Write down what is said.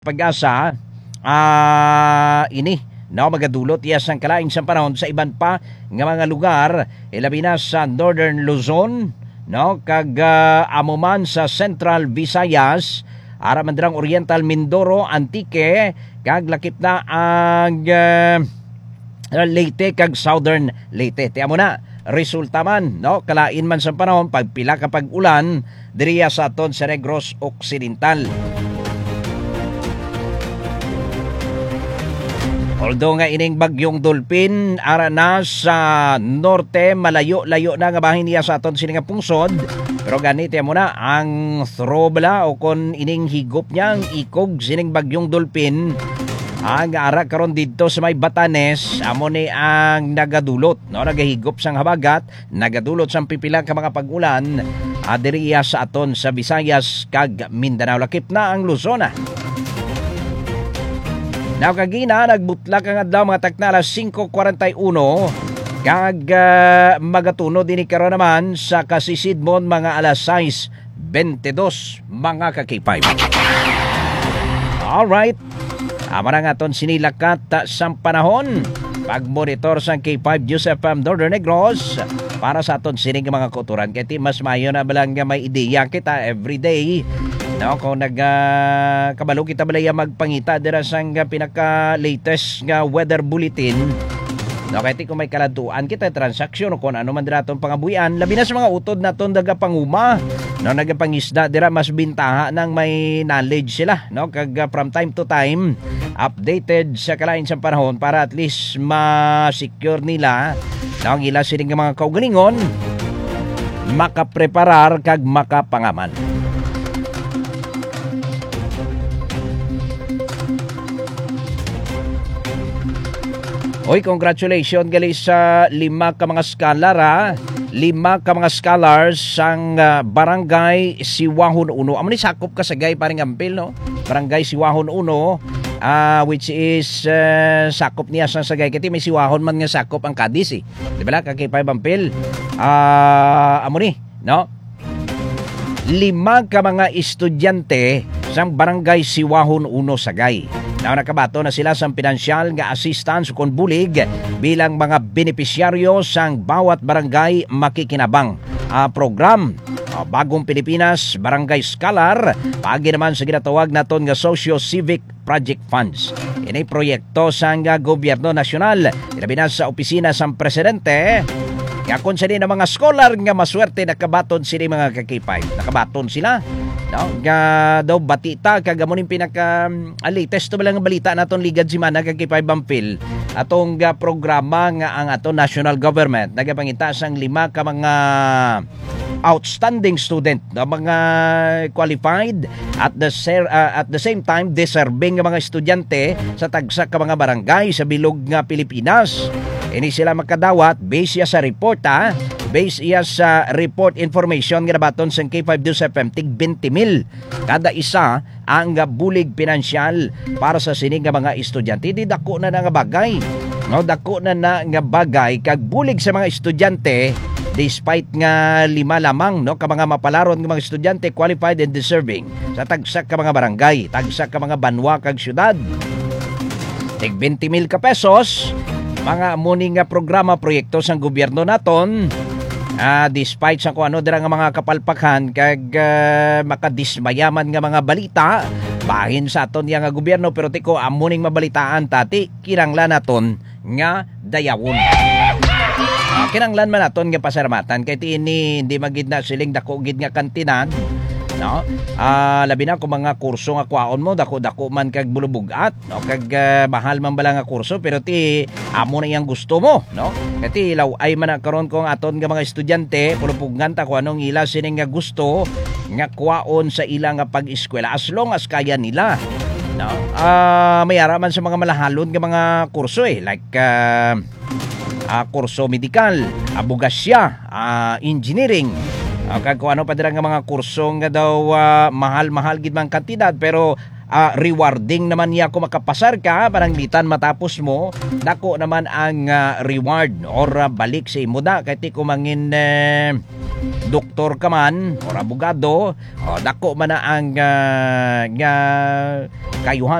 Pag-asa ini magadulot iya sang kalain sa panahon sa iban pa nga mga lugar ilabi na sa Northern Luzon kag amuman sa Central Visayas ara man dirang Oriental Mindoro, Antique kag lakip na ang Leyte kag Southern Leyte. Tiamo na resulta man kalain man sa panahon pagpila kapag ulan diriya sa aton sa Negros Occidental. Although nga ining bagyong Dolphin ara na sa norte malayo-layo na nga bahin niya sa aton sini nga pungsod, pero ganito mo na ang throbla o kon ining higop niya ang ikog sining bagyong Dolphin ang ara karon didto sa may Batanes amo ni ang nagadulot nagahigop sang habagat, nagadulot sang pipila ka mga pag-ulan diriya sa aton sa Visayas kag Mindanao. Lakip na ang Luzon. Kagina nagbutla ka nga daw mga taknala 5:41 kag magatuno din karon naman sa kasisidmon mga alas 6:22 mga kakipay. Alright, amara nga ton sinilakat sa panahon pagmonitor sa K5 Joseph Northern Negros para sa aton sining mga kuturan kaya mas mayo na balang may ideya kita everyday. Kung kabalo kita balaya magpangita dira sang pinaka-latest nga weather bulletin. Kaya kung may kaladuan kita transaksyon o kung ano man dira itong pangabuyan, labi na sa mga utod na itong nagapanguma. Nagapangisda dira mas bintaha ng may knowledge sila. Kag from time to time, updated sa kalain sa panahon para at least ma-secure nila ang ila sining mga kaugalingon, makapreparar kag makapangaman. Oy, congratulations gali sa 5 ka mga scholar 5 ka mga scholars sang Barangay Siwahon 1. Amo ni sakop ka sa gay paring ampil Barangay Siwahon 1 which is sakop niya sa sagay kati may Siwahon man nga sakop ang Cadiz Di ba kay pay ampil? Amo ni 5 ka mga estudyante sang Barangay Siwahon 1 sagay. Nakabato na sila sa pinansyal nga assistance kon bulig bilang mga benepisyaryo sang bawat barangay makikinabang program Bagong Pilipinas Barangay Scholar paagi naman sa ginatawag naton nga Socio-Civic Project Funds. Ini proyekto sang gobyerno nasyonal ilabi na sa opisina sang presidente. Kung sa ng mga scholar nga maswerte nakabaton sila mga kakipay. Nakabaton sila. Nga daw batita kagamunin pinaka latest to balang balita naton ligad si mana kakipay Bampil. Atong programa nga ang aton national government nagapangita sang 5 ka mga outstanding student mga qualified at the same time deserving nga mga estudyante sa tagsa ka mga barangay sa bilog nga Pilipinas. Ini sila makadawat base sa report base sa report information nga nabaton sa K5 News FM tig 20,000 kada isa ang bulig pinansyal para sa sining nga mga estudyante. Di dako na nga bagay dako na nga bagay kag bulig sa mga estudyante despite nga 5 lamang ka mga mapalaron nga mga estudyante qualified and deserving sa tagsa ka mga barangay, tagsa ka mga banwa kag syudad. Tig 20,000 ka pesos mga muning nga programa proyekto sang gobyerno naton despite sa kung ano dira nga mga kapalpakhan kag makadismayaman nga mga balita bahin sa aton nga gobyerno pero tiko amuning mabalitaan tati kinanglan naton nga dayawon. Kinanglan man naton nga pasaramatan kay ini hindi magid na siling dako gid nga kantinan labi na kung mga kurso nga kuhaon mo dako man kag bulubugat kag mahal man bala nga kurso pero ti amo na yang gusto mo kati law ay man karon kung aton nga mga estudyante pulupugan ta kung anong ila sining nga gusto nga kuhaon sa ila nga pag-eskwela as long as kaya nila may araman sa mga malahalon nga mga kurso like kurso medikal, abogasya, engineering kag kung ano pa dira nga mga kurso nga daw mahal-mahal gid man kantidad pero rewarding naman niya kung makapasar ka parang bitan matapos mo dako naman ang reward or balik sa imo da kay ti kumangin doktor ka man o abogado, dako man na ang nga kayuhan